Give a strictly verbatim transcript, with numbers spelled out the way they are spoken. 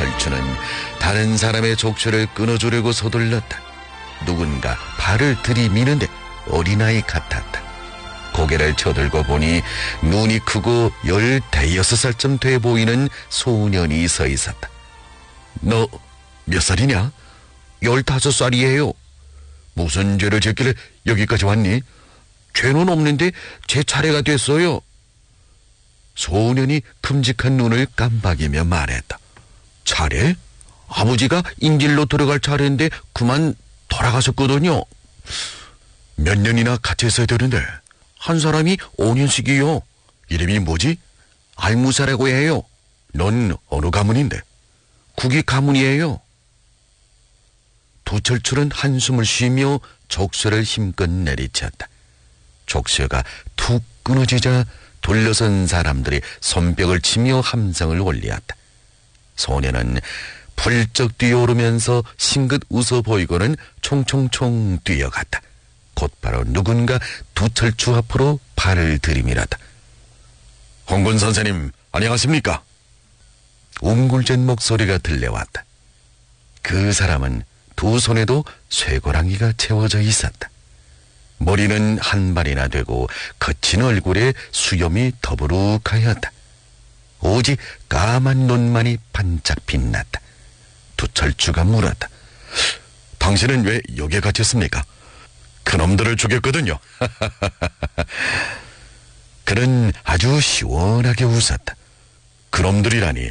두철추는 다른 사람의 족쇄를 끊어주려고 서둘렀다. 누군가 발을 들이미는데 어린아이 같았다. 고개를 쳐들고 보니 눈이 크고 열대여섯 살쯤 돼 보이는 소년이 서 있었다. 너 몇 살이냐? 열다섯 살이에요. 무슨 죄를 짓길래 여기까지 왔니? 죄는 없는데 제 차례가 됐어요. 소년이 큼직한 눈을 깜박이며 말했다. 차례? 아버지가 인질로 들어갈 차례인데 그만 돌아가셨거든요. 몇 년이나 같이 있어야 되는데 한 사람이 오 년씩이요. 이름이 뭐지? 알무사라고 해요. 넌 어느 가문인데? 국이 가문이에요. 두철출은 한숨을 쉬며 족쇄를 힘껏 내리쳤다. 족쇄가 툭 끊어지자 돌려선 사람들이 손뼉을 치며 함성을 올리었다. 소년은 불쩍 뛰어오르면서 싱긋 웃어 보이고는 총총총 뛰어갔다. 곧바로 누군가 두철추 앞으로 발을 들이밀었다. 홍군 선생님, 안녕하십니까? 웅글진 목소리가 들려왔다. 그 사람은 두 손에도 쇠고랑이가 채워져 있었다. 머리는 한 발이나 되고 거친 얼굴에 수염이 더부룩하였다. 오직 까만 눈만이 반짝 빛났다. 두철추가 물었다. 당신은 왜 여기에 갇혔습니까? 그놈들을 죽였거든요. 그는 아주 시원하게 웃었다. 그놈들이라니